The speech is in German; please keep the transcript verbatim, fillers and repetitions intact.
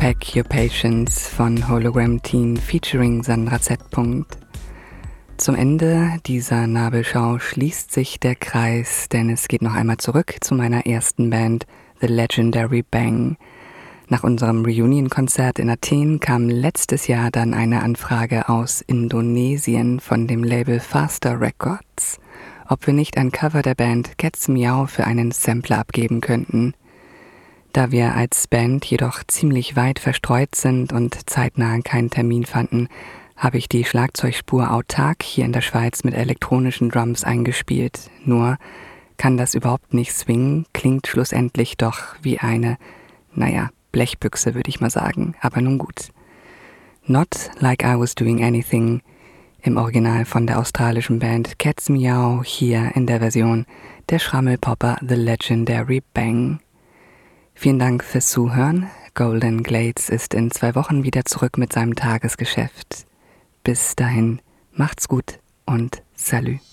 Hack Your Patience von Hologram Teen featuring Sandra Z. Zum Ende dieser Nabelschau schließt sich der Kreis, denn es geht noch einmal zurück zu meiner ersten Band, The Legendary Bang. Nach unserem Reunion-Konzert in Athen kam letztes Jahr dann eine Anfrage aus Indonesien von dem Label Faster Records, ob wir nicht ein Cover der Band Cats Meow für einen Sampler abgeben könnten. Da wir als Band jedoch ziemlich weit verstreut sind und zeitnah keinen Termin fanden, habe ich die Schlagzeugspur autark hier in der Schweiz mit elektronischen Drums eingespielt. Nur kann das überhaupt nicht swingen, klingt schlussendlich doch wie eine, naja, Blechbüchse würde ich mal sagen, aber nun gut. Not Like I Was Doing Anything, im Original von der australischen Band Cats Meow, hier in der Version der Schrammelpopper The Legendary Bang. Vielen Dank fürs Zuhören. Golden Glades ist in zwei Wochen wieder zurück mit seinem Tagesgeschäft. Bis dahin, macht's gut und Salü.